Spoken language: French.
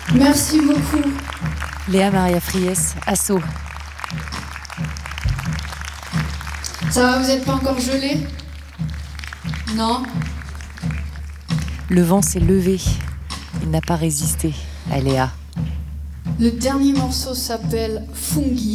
Merci beaucoup. Léa Maria Fries, Asso. Ça va, vous n'êtes pas encore gelé? Non? Le vent s'est levé. Il n'a pas résisté à Léa. Le dernier morceau s'appelle Fungi.